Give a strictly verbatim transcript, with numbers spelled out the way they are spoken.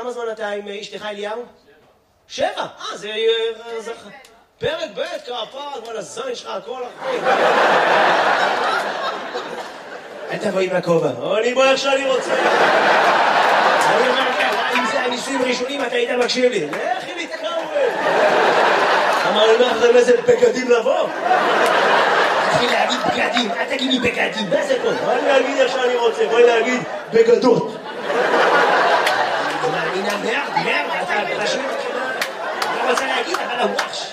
כמה זמן אתה עם אשתך אליהו? שבע. אה, זה... פרק ב' כפר, וואלה, זין שלך, הכל אחרי. אל תבואי מהכובע. אני בוא איך שאני רוצה. אני אומר לך, אם זה הניסויים הראשונים, אתה היית מקשיב לי. לכי להתקרב. אמר לי, מה אחרי איזה בגדים לבוא? תתחיל להגיד בגדים, אל תגיד לי בגדים, מה זה פה? בואי להגיד איך שאני רוצה, בואי להגיד בגדות. אני מאמינה מרד, מרד, אתה פשוט... אני רוצה להגיד, אבל הוואש.